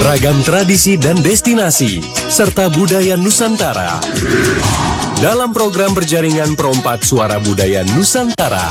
Ragam tradisi dan destinasi, serta budaya Nusantara. Dalam program berjaringan Perompak Suara Budaya Nusantara.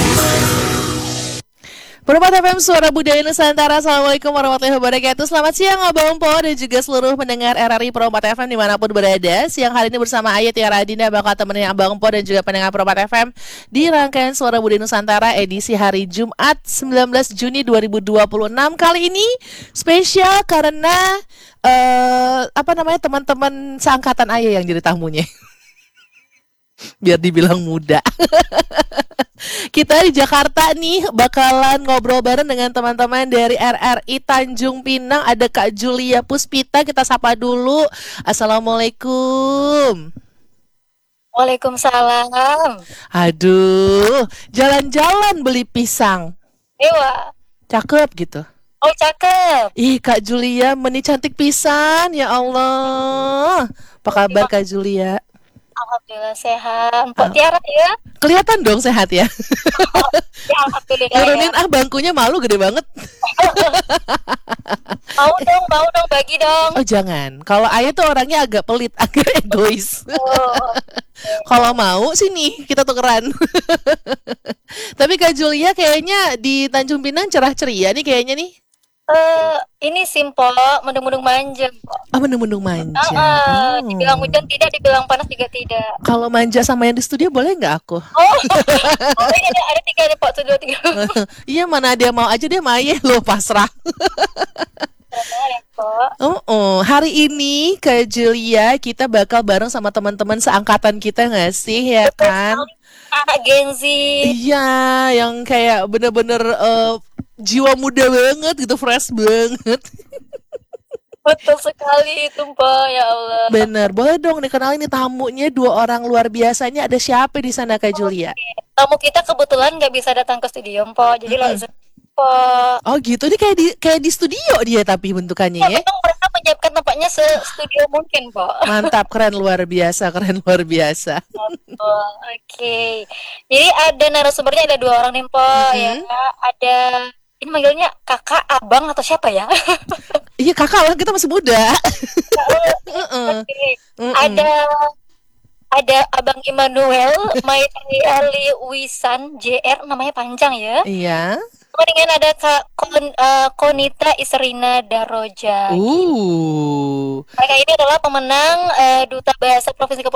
Perompak FM Suara Budaya Nusantara. Assalamualaikum warahmatullahi wabarakatuh. Selamat siang Abang Po dan juga seluruh pendengar RRI Perompak FM dimanapun berada. Siang hari ini bersama Ayat ya Radina bakal temenin Abang Po dan juga pendengar Perompak FM di rangkaian Suara Budaya Nusantara edisi hari Jumat 19 Juni 2026. Kali ini spesial karena teman-teman seangkatan Ayah yang jadi tamunya. Biar dibilang muda. Kita di Jakarta nih bakalan ngobrol bareng dengan teman-teman dari RRI Tanjung Pinang. Ada Kak Julia Puspita, kita sapa dulu. Assalamualaikum. Waalaikumsalam. Aduh, jalan-jalan beli pisang. Ewa. Cakep gitu. Oh, cakep. Ih, Kak Julia meni cantik pisan, ya Allah. Apa kabar Kak Julia? Alhamdulillah sehat. Mpok Tiara ya? Kelihatan dong sehat ya. Ya, alhamdulillah. Turunin bangkunya malu gede banget. Mau dong, bagi dong. Oh jangan. Kalau Ayah tuh orangnya agak pelit, agak egois. Oh. Kalau mau sini kita tukeran. Tapi Kak Julia kayaknya di Tanjung Pinang cerah ceria nih kayaknya nih. Ini simpel, mendung-mendung manja. Mendung-mendung manja. Dibilang hujan tidak, dibilang panas juga tidak. Kalau manja sama yang di studio boleh nggak aku? Oh, ini ada 3 nih Pak, 2, 3. Iya, mana dia mau aja dia Maye lo pasrah. Hari ini Kak Julia kita bakal bareng sama teman-teman seangkatan kita nggak sih ya kan? Anak Gen Z. Iya, yang kayak bener-bener jiwa muda banget gitu, fresh banget. Betul sekali itu Mbak, ya Allah. Bener, boleh dong dikenalin nih tamunya 2 orang luar biasanya. Ada siapa di sana Kak Julia? Tamu kita kebetulan nggak bisa datang ke studio Mbak, jadi langsung Mbak. Oh gitu, ini kayak di studio dia tapi bentukannya ya? Memang mereka menyiapkan tempatnya se-studio mungkin Mbak. Mantap, keren luar biasa. Oke. Jadi ada narasumbernya ada 2 orang nih Mbak, ya. Ada ini manggilnya kakak, abang atau siapa ya? Iya kakak lah, kita masih muda. Ada Abang Immanuel, Maitri Ali Wisan, JR, namanya panjang ya. Iya. Kemudian ada Kak Konita Isrina Daroja. Uh. Mereka ini adalah pemenang Duta Bahasa Provinsi Kepulauan